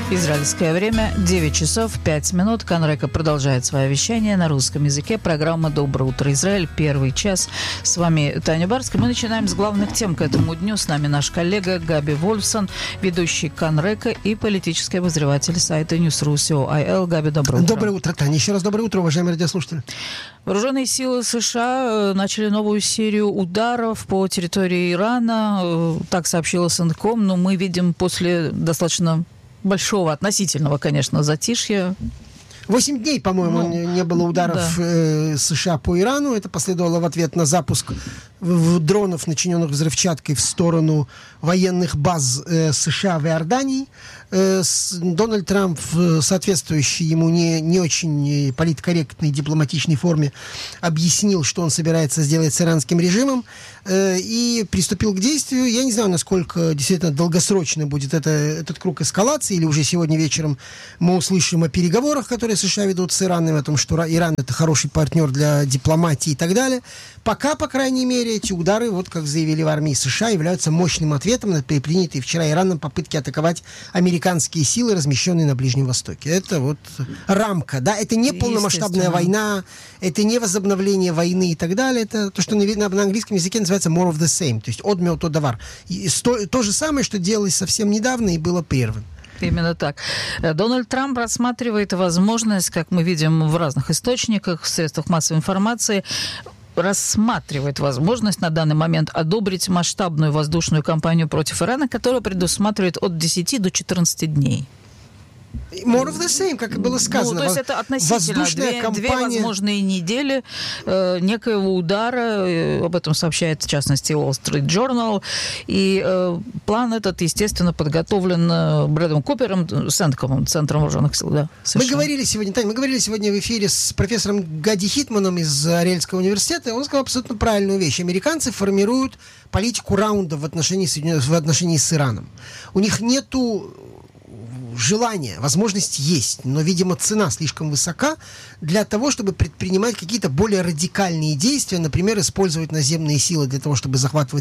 Израильское время 9 часов 5 минут. Канрека продолжает свое вещание на русском языке. Программа «Доброе утро, Израиль». Первый час. С вами Таня Барская. Мы начинаем с главных тем к этому дню. С нами наш коллега Габи Вольфсон, ведущий Канрека и политический обозреватель сайта News.ru. Габи, доброе утро. Доброе утро, Таня. Еще раз доброе утро, уважаемые радиослушатели. Вооруженные силы США начали новую серию ударов по территории Ирана. Так сообщила Сентком. Но мы видим после достаточно большого, относительного, конечно, затишья. 8 дней, по-моему, не было ударов США по Ирану. Это последовало в ответ на запуск дронов, начиненных взрывчаткой в сторону военных баз США в Иордании. Дональд Трамп в соответствующей ему не очень политкорректной дипломатичной форме объяснил, что он собирается сделать с иранским режимом, и приступил к действию. Я не знаю, насколько действительно долгосрочно будет этот круг эскалации, или уже сегодня вечером мы услышим о переговорах, которые США ведут с Ираном, о том, что Иран — это хороший партнер для дипломатии и так далее. Пока, по крайней мере, эти удары, вот как заявили в армии США, являются мощным ответом на предпринятые вчера Ираном попытки атаковать американские силы, размещенные на Ближнем Востоке. Это вот рамка, да, это не полномасштабная война, это не возобновление войны и так далее, это то, что на английском языке называется more of the same, то есть одмео то давар. То же самое, что делалось совсем недавно и было прервано. Именно так. Дональд Трамп рассматривает возможность, как мы видим в разных источниках, в средствах массовой информации, рассматривает возможность на данный момент одобрить масштабную воздушную кампанию против Ирана, которая предусматривает от 10 до 14 дней. More of the same, как и было сказано. То есть это относительно две возможные недели некоего удара. Об этом сообщает, в частности, Wall Street Journal. И план этот, естественно, подготовлен Брэдом Купером, Сенткомом, Центром вооруженных сил. Да, США. Мы говорили сегодня в эфире с профессором Гади Хитманом из Ариэльского университета. Он сказал абсолютно правильную вещь. Американцы формируют политику раунда в отношении с Ираном. У них нету желание, возможность есть, но, видимо, цена слишком высока для того, чтобы предпринимать какие-то более радикальные действия, например, использовать наземные силы для того, чтобы захватывать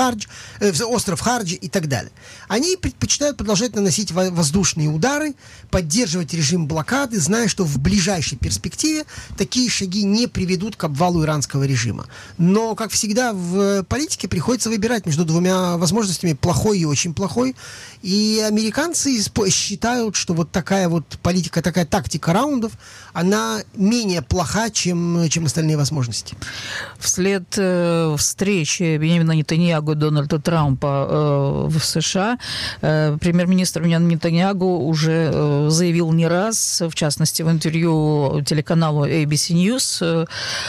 остров Хардж и так далее. Они предпочитают продолжать наносить воздушные удары, поддерживать режим блокады, зная, что в ближайшей перспективе такие шаги не приведут к обвалу иранского режима. Но, как всегда, в политике приходится выбирать между двумя возможностями, плохой и очень плохой. И американцы считают, что вот такая вот политика, такая тактика раундов, она менее плоха, чем остальные возможности. Вслед встречи Беньямина Нетаньяху и Дональда Трампа в США премьер-министр Беньямин Нетаньяху уже заявил не раз, в частности в интервью телеканалу ABC News,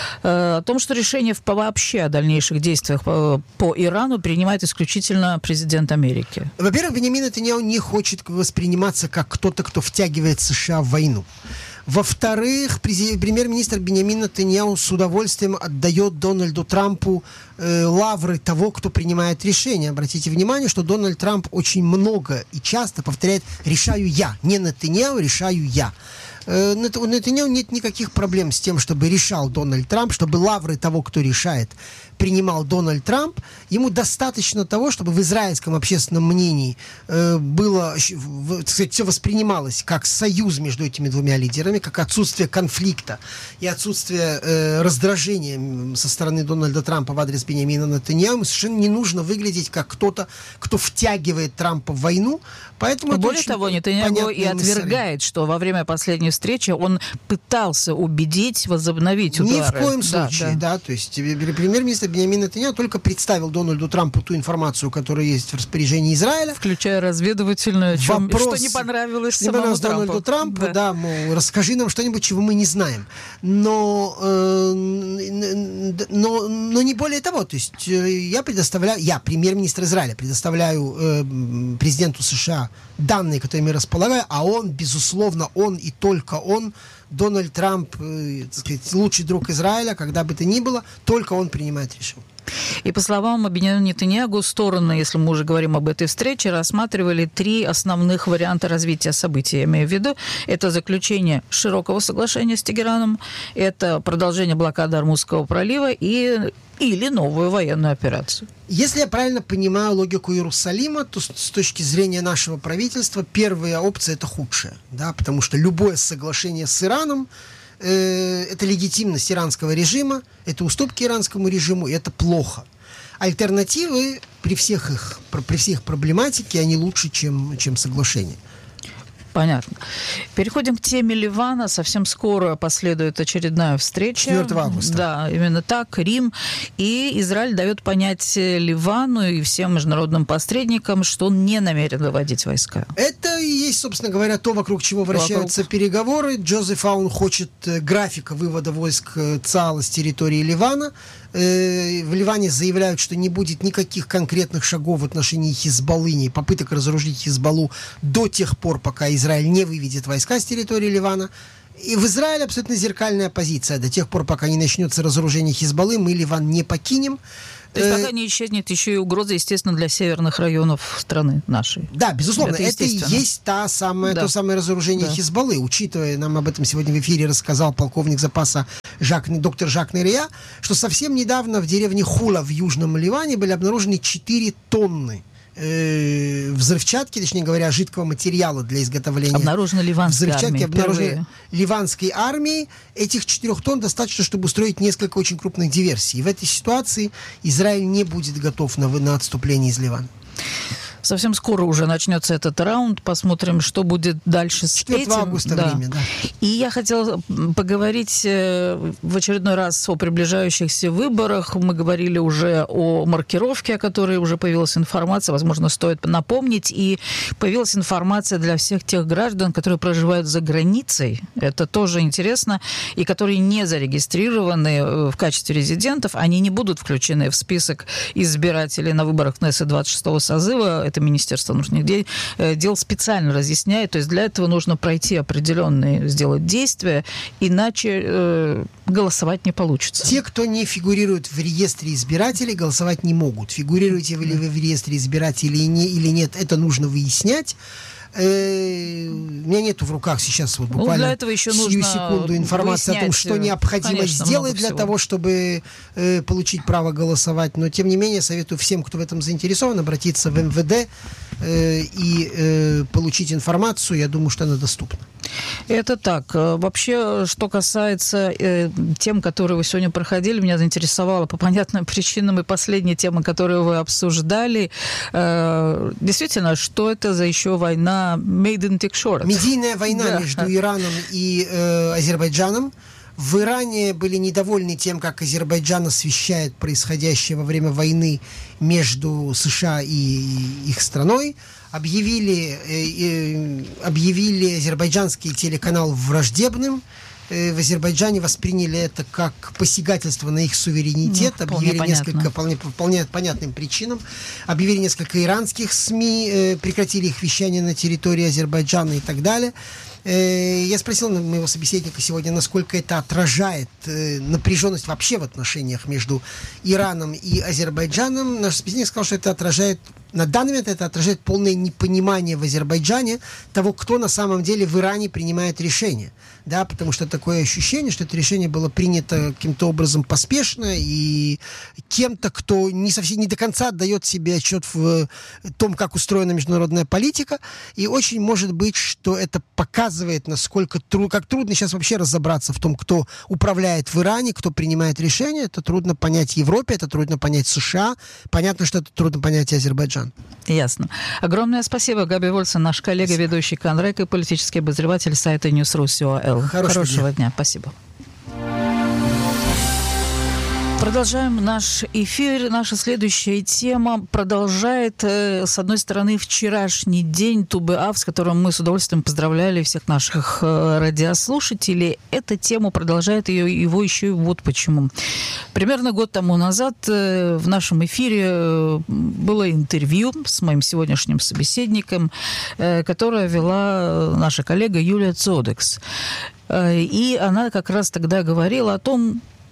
о том, что решение вообще о дальнейших действиях по Ирану принимает исключительно президент Америки. Во-первых, Беньямин Нетаньяху не хочет восприниматься как кто-то, кто втягивает США в войну. Во-вторых, премьер-министр Беньямин Нетаньяху с удовольствием отдает Дональду Трампу лавры того, кто принимает решения. Обратите внимание, что Дональд Трамп очень много и часто повторяет «решаю я», не Нетаньяху, «решаю я». У Нетаньяху нет никаких проблем с тем, чтобы решал Дональд Трамп, чтобы лавры того, кто решает, принимал Дональд Трамп. Ему достаточно того, чтобы в израильском общественном мнении было, так сказать, все воспринималось как союз между этими двумя лидерами, как отсутствие конфликта и отсутствие раздражения со стороны Дональда Трампа в адрес Беньямина Нетаньяху. Ему совершенно не нужно выглядеть как кто-то, кто втягивает Трампа в войну. Поэтому более того, Нетаньяху и отвергает, что во время последней встречи он пытался убедить возобновить удары. Ни в коем случае, да. То есть премьер-министр Беньямин Нетаньяху только представил Дональду Трампу ту информацию, которая есть в распоряжении Израиля. Включая разведывательную, что не понравилось самому Дональду Трампу. Да, мол, расскажи нам что-нибудь, чего мы не знаем. Но не более того. То есть я, премьер-министр Израиля, предоставляю президенту США данные, которыми я располагаю, а он, безусловно, он и только он, Дональд Трамп, так сказать, лучший друг Израиля, когда бы то ни было, только он принимает решение. И по словам Биньямина Нетаньяху, стороны, если мы уже говорим об этой встрече, рассматривали 3 основных варианта развития событий. Я имею в виду, это заключение широкого соглашения с Тегераном, это продолжение блокады Ормузского пролива или новую военную операцию. Если я правильно понимаю логику Иерусалима, то с точки зрения нашего правительства первая опция – это худшая, да, потому что любое соглашение с Ираном это легитимность иранского режима, это уступки иранскому режиму, и это плохо. Альтернативы при всех проблематике, они лучше, чем соглашение. Понятно. Переходим к теме Ливана. Совсем скоро последует очередная встреча. 4 августа. Да, именно так, Рим. И Израиль дает понять Ливану и всем международным посредникам, что он не намерен выводить войска. Это и есть, собственно говоря, то, вокруг чего вращаются переговоры. Джозеф Аун хочет графика вывода войск ЦААЛа с территории Ливана. В Ливане заявляют, что не будет никаких конкретных шагов в отношении Хизбаллы, попыток разоружить Хизбаллу до тех пор, пока Израиль не выведет войска с территории Ливана. И в Израиле абсолютно зеркальная позиция. До тех пор, пока не начнется разоружение Хизбаллы, мы Ливан не покинем. То есть пока не исчезнет еще и угроза, естественно, для северных районов страны нашей. Да, безусловно, это и есть то самое разоружение Хизбаллы. Учитывая, нам об этом сегодня в эфире рассказал полковник запаса доктор Жак Нерия, что совсем недавно в деревне Хула в Южном Ливане были обнаружены 4 тонны взрывчатки, точнее говоря, жидкого материала для изготовления обнаружены взрывчатки, обнаружены ливанской армией. Этих 4 тонн достаточно, чтобы устроить несколько очень крупных диверсий. И в этой ситуации Израиль не будет готов на отступление из Ливана. Совсем скоро уже начнется этот раунд. Посмотрим, что будет дальше с 4 августа в Риме, да. И я хотела поговорить в очередной раз о приближающихся выборах. Мы говорили уже о маркировке, о которой уже появилась информация. Возможно, стоит напомнить. И появилась информация для всех тех граждан, которые проживают за границей. Это тоже интересно. И которые не зарегистрированы в качестве резидентов. Они не будут включены в список избирателей на выборах Кнессет 26-го созыва. Это Министерство внутренних дел специально разъясняет. То есть для этого нужно пройти определенные, сделать действия, иначе голосовать не получится. Те, кто не фигурирует в реестре избирателей, голосовать не могут. Фигурируете ли вы в реестре избирателей или нет, это нужно выяснять. У меня нету в руках сейчас вот буквально для этого еще сию секунду информации о том, что необходимо сделать для того, чтобы получить право голосовать. Но, тем не менее, советую всем, кто в этом заинтересован, обратиться в МВД и получить информацию. Я думаю, что она доступна. Это так. Вообще, что касается тем, которые вы сегодня проходили, меня заинтересовало по понятным причинам и последняя тема, которую вы обсуждали. Действительно, что это за еще война Made in Tixoret? Медийная война между Ираном и Азербайджаном. В Иране были недовольны тем, как Азербайджан освещает происходящее во время войны между США и их страной. Объявили азербайджанский телеканал враждебным. В Азербайджане восприняли это как посягательство на их суверенитет, объявили вполне понятным причинам, объявили несколько иранских СМИ, прекратили их вещание на территории Азербайджана и так далее. Я спросил моего собеседника сегодня, насколько это отражает напряженность вообще в отношениях между Ираном и Азербайджаном. Наш собеседник сказал, что это отражает, на данный момент это отражает полное непонимание в Азербайджане того, кто на самом деле в Иране принимает решение. Да, потому что такое ощущение, что это решение было принято каким-то образом поспешно и кем-то, кто не до конца отдает себе отчет в том, как устроена международная политика. И очень может быть, что это показывает, насколько как трудно сейчас вообще разобраться в том, кто управляет в Иране, кто принимает решения. Это трудно понять Европе, это трудно понять США. Понятно, что это трудно понять и Азербайджан. Ясно. Огромное спасибо, Габи Вольсон, наш коллега, ведущий Канрек и политический обозреватель сайта News.ru. Хорошего дня. Спасибо. Продолжаем наш эфир. Наша следующая тема продолжает, с одной стороны, вчерашний день Ту-Б'Ав, с которым мы с удовольствием поздравляли всех наших радиослушателей. Эта тема продолжает его еще и вот почему. Примерно год тому назад в нашем эфире было интервью с моим сегодняшним собеседником, которое вела наша коллега Юлия Цодекс. И она как раз тогда говорила о том,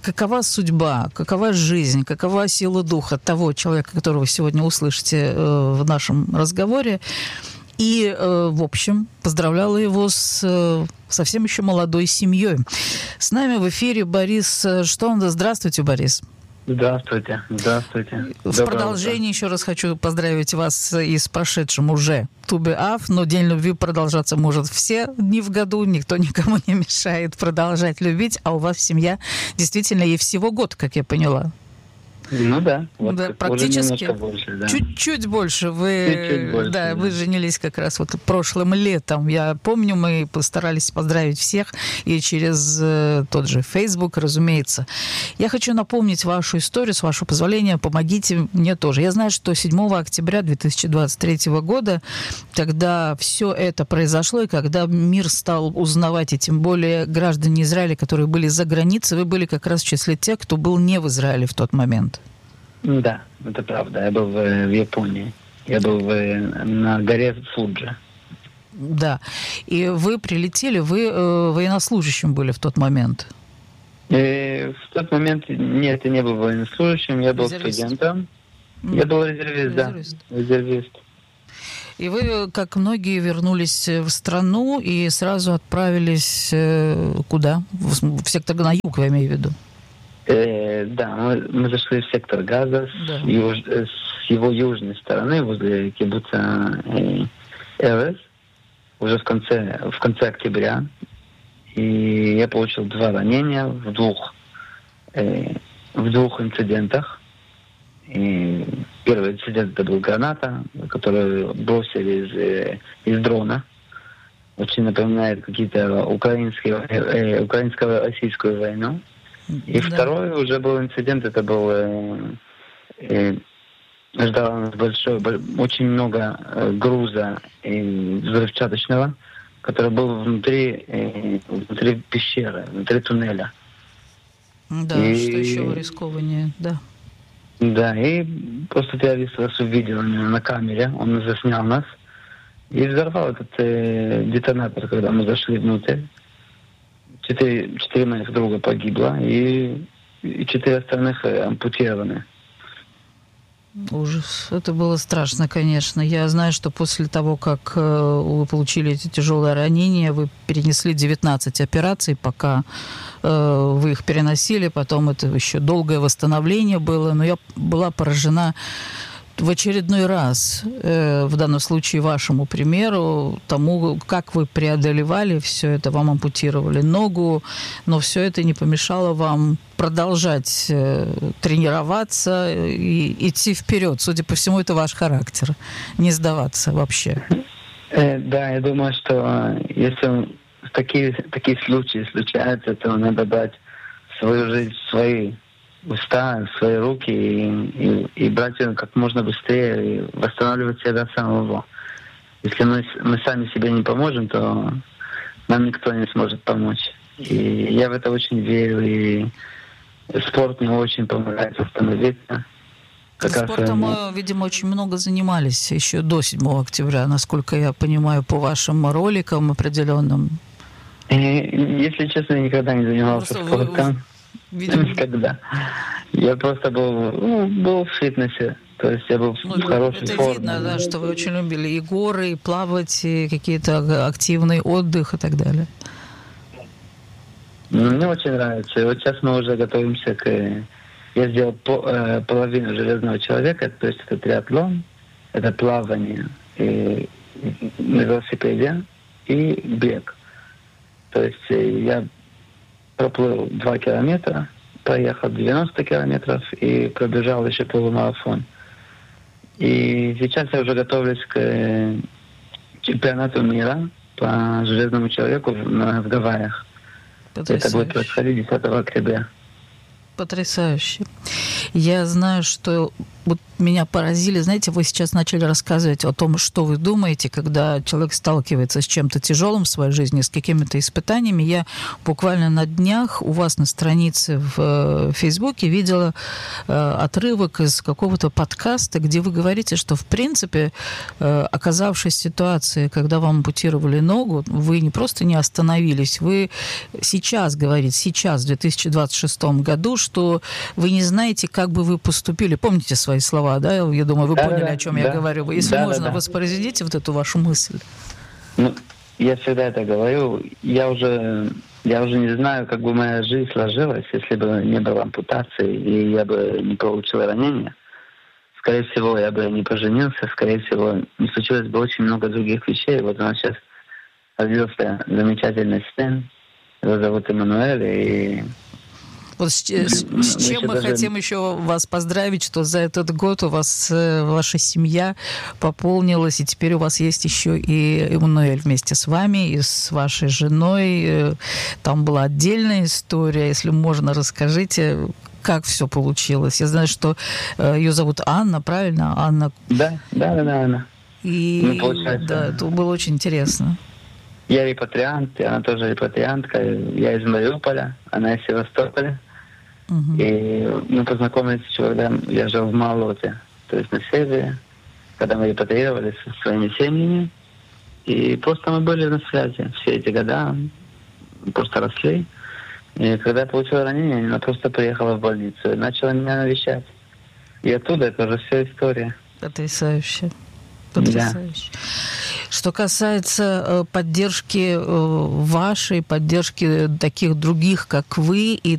какова судьба, какова жизнь, какова сила духа того человека, которого вы сегодня услышите в нашем разговоре. И, в общем, поздравляла его с совсем еще молодой семьей. С нами в эфире Борис Штонда. Здравствуйте, Борис. Здравствуйте, здравствуйте. В продолжении еще раз хочу поздравить вас и с прошедшим уже Ту-Б'Ав, но День любви продолжаться может все дни в году, никто никому не мешает продолжать любить, а у вас семья действительно ей всего год, как я поняла. Ну да, вот да, практически уже больше, да. Чуть-чуть больше. Вы, больше, да, вы женились как раз вот прошлым летом. Я помню, мы постарались поздравить всех и через тот же Facebook, разумеется. Я хочу напомнить вашу историю, с вашего позволения, помогите мне тоже. Я знаю, что 7 октября 2023 года, когда все это произошло, и когда мир стал узнавать, и тем более граждане Израиля, которые были за границей, вы были как раз в числе тех, кто был не в Израиле в тот момент. Да, это правда. Я был в Японии. Я был на горе Фуджи. Да. И вы прилетели, вы военнослужащим были в тот момент? В тот момент нет, я не был военнослужащим, я был студентом. Я был резервист, да. Резервист. И вы, как многие, вернулись в страну и сразу отправились куда? В сектор на юг, я имею в виду? Да, мы зашли в сектор Газа с его южной стороны, возле кибуца Эрес, уже в конце октября. И я получил 2 ранения в двух инцидентах. И первый инцидент это был граната, которую бросили из дрона. Очень напоминает какие-то украинско-российскую войну. И второй уже был инцидент, это был ждало нас очень много груза взрывчаточного, который был внутри пещеры, внутри туннеля. Да, и что еще рискованнее, да. Да, и просто террорист нас увидел на камере, он заснял нас и взорвал этот детонатор, когда мы зашли внутрь. 4 моих друга погибло, и 4 остальных ампутированы. Ужас. Это было страшно, конечно. Я знаю, что после того, как вы получили эти тяжелые ранения, вы перенесли 19 операций, пока вы их переносили. Потом это еще долгое восстановление было. Но я была поражена в очередной раз, в данном случае вашему примеру, тому, как вы преодолевали все это, вам ампутировали ногу, но все это не помешало вам продолжать тренироваться и идти вперед. Судя по всему, это ваш характер, не сдаваться вообще. Да, я думаю, что если такие случаи случаются, то надо брать свою жизнь в свои уста, в свои руки и брать ее как можно быстрее и восстанавливать себя самого. Если мы сами себе не поможем, то нам никто не сможет помочь. И я в это очень верю, и спорт мне очень помогает восстановиться. Спортом мы, видимо, очень много занимались еще до 7 октября, насколько я понимаю, по вашим роликам определенным. Если честно, я никогда не занимался спортом. Никогда. Я просто был в фитнесе. То есть я был в хорошей форме. Это видно, да, что вы очень любили и горы, и плавать, и какие-то активный отдых и так далее. Мне очень нравится. И вот сейчас мы уже готовимся Я сделал половину железного человека, то есть это триатлон, это плавание на велосипеде и бег. То есть я проплыл 2 километра, проехал 90 километров и пробежал еще полумарафон. И сейчас я уже готовлюсь к чемпионату мира по железному человеку в Гавайях. Потрясающе. Это будет происходить 10 октября. Потрясающе. Я знаю, что вот меня поразили, знаете, вы сейчас начали рассказывать о том, что вы думаете, когда человек сталкивается с чем-то тяжелым в своей жизни, с какими-то испытаниями. Я буквально на днях у вас на странице в Фейсбуке видела отрывок из какого-то подкаста, где вы говорите, что, в принципе, оказавшись в ситуации, когда вам ампутировали ногу, вы не просто не остановились, вы сейчас, говорите, сейчас, в 2026 году, что вы не знаете, как бы вы поступили. Помните свои слова, да? Я думаю, вы поняли, о чем я говорю. Если можно, воспроизведите вот эту вашу мысль. Ну, я всегда это говорю. Я уже не знаю, как бы моя жизнь сложилась, если бы не было ампутации, и я бы не получил ранения. Скорее всего, я бы не поженился, скорее всего, не случилось бы очень много других вещей. Вот у нас сейчас родился замечательный сын, его зовут Эммануэль, и... Вот с чем мы хотим еще вас поздравить, что за этот год у вас ваша семья пополнилась, и теперь у вас есть еще и Эммануэль вместе с вами, и с вашей женой. Там была отдельная история, если можно, расскажите, как все получилось. Я знаю, что ее зовут Анна, правильно? Анна. Да, Анна. И да, это было очень интересно. Я репатриант, и она тоже репатриантка. Я из Мариуполя, она из Севастополя. И мы познакомились еще, когда я жил в Малоте, то есть на севере, когда мы репатрировались со своими семьями. И просто мы были на связи все эти года, просто росли. И когда я получила ранение, она просто приехала в больницу и начала меня навещать. И оттуда это уже вся история. Потрясающе. Потрясающе. Да. Что касается поддержки вашей, поддержки таких других, как вы, и